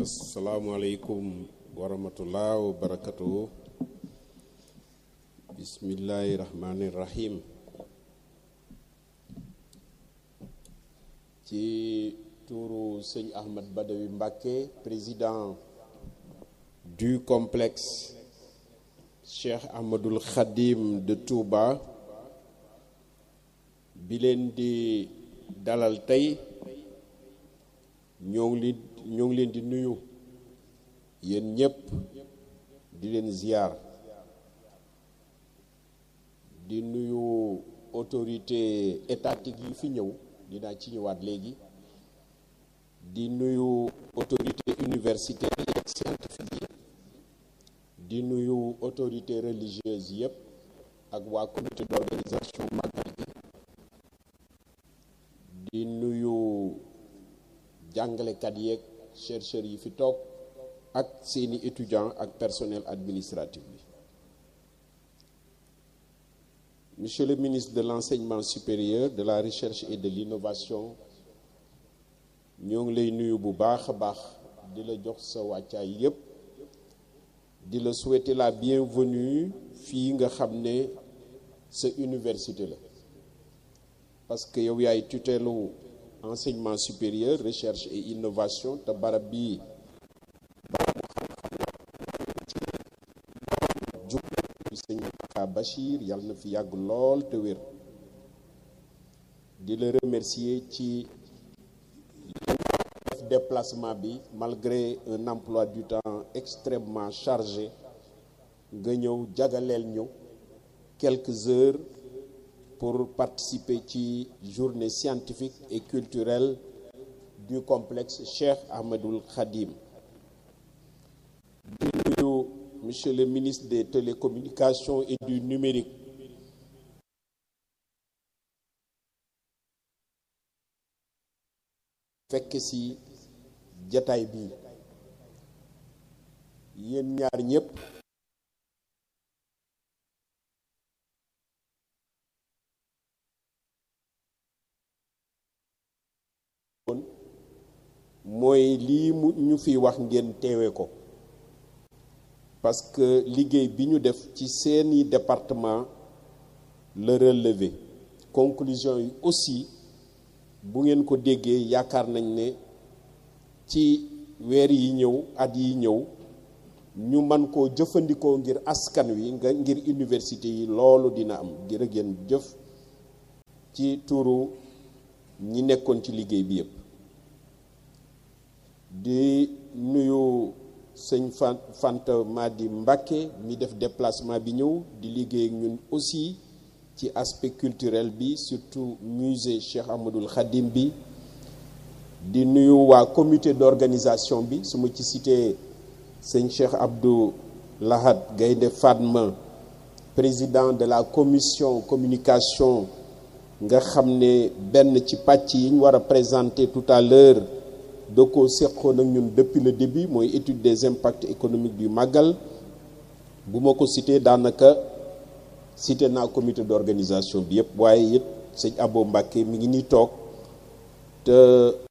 Assalamualaikum warahmatullahi wabarakatuh. Bismillahirrahmanirrahim. Ci turu Seigne Ahmad Badawi Mbacké, président du complexe Cheikh Ahmadoul Khadim de Touba, bi leen di dalal tey ñoo ngi leen di nuyu yéen ñëpp di leen ziar, di nuyu autorité étatique yi fi ñëw, dinaa ci ñëwaat léegi, di nuyu autorité universitaire yi ak scientifique yi, di nuyu autorité religieuse yëpp ak waa comité d'organisation Magal gi, di nuyu jàngalekat yeeg chercheurs yi fi toog ak seeni étudiants ak personnel administratif bi. Monsieur le ministre de l'enseignement supérieur, de la recherche et de l'innovation, ñoo ngi lay nuyu bu baax a baax, di la jox sa wàccaay yépp, di la souhaiter la bienvenue fii nga xam ne sa université la, parce que yow yaay tutelu enseignement supérieur, recherche et innovation, te barab bii sëñ Ka Bachir yàlla na fi yàgg lool te wér. di la remercier ci def déplacement bi malgré un emploi du temps extrêmement chargé, nga ñëw jagaleel ñu quelques heures pour participer ci journée scientifique et culturelle du complexe Cheikh Ahmadoul Khadim. di nuyu Monsieur le ministre des Télécommunications et du Numérique, fekk ci jataay bi, yéen ñaar ñépp mooy lii ñu fi wax ngeen teewe ko, parce que liggéey bi ñu def ci seeni département la relevé. Conclusion yi aussi bu ngeen ko déggee yaakaar nañ ne ci weer yi ñëw, at yi ñëw, ñu man koo jëfandikoo ngir askan wi, ngir université yi, loolu dina am. jërë ngeen jëf ci turu ñi nekkoon ci liggéey bi yépp. di nuyu sëñ Fanta Madi Mbacké mi def déplacement bi ñëw di liggéey ak ñun aussi ci aspect culturel bi, surtout musée Cheikh Ahmadoul Khadim bi. di nuyu waa comité d'organisation bi, su ma ci cité sëñ Cheikh Abdou Lahad Gaynde Fatma, président de la commission communication, nga xam ne benn ci pàcc yi ñu war a présenter tout à l'heure da ko seqoon ak ñun depuis le début, mooy étude des impacts économiques du Magal. bu ma ko cité daanaka cité naa comité d'organisation bi yëpp, waaye it sëñ Abo Mbacké mi ngi nii toog te